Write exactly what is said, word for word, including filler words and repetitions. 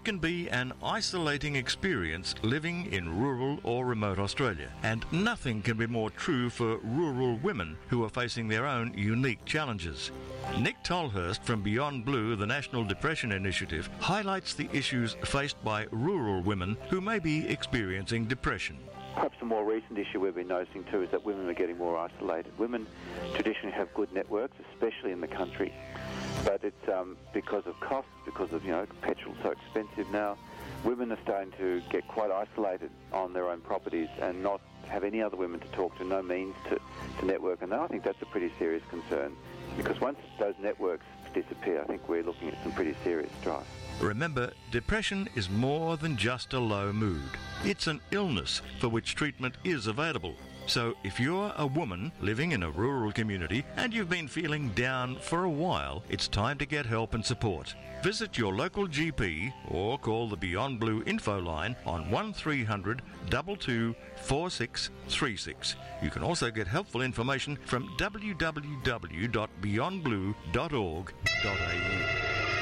It can be an isolating experience living in rural or remote Australia, and nothing can be more true for rural women who are facing their own unique challenges. Nick Tolhurst from Beyond Blue, the National Depression Initiative, highlights the issues faced by rural women who may be experiencing depression. Perhaps a more recent issue we've been noticing too is that women are getting more isolated. Women traditionally have good networks, especially in the country, but it's um, because of costs, because of, you know, petrol's so expensive now. Women are starting to get quite isolated on their own properties and not have any other women to talk to, no means to, to network, and I think that's a pretty serious concern, because once those networks disappear, I think we're looking at some pretty serious strife. Remember, depression is more than just a low mood. It's an illness for which treatment is available. So if you're a woman living in a rural community and you've been feeling down for a while, it's time to get help and support. Visit your local G P or call the Beyond Blue info line on one three hundred, two two, four six three six. You can also get helpful information from w w w dot beyond blue dot org dot a u.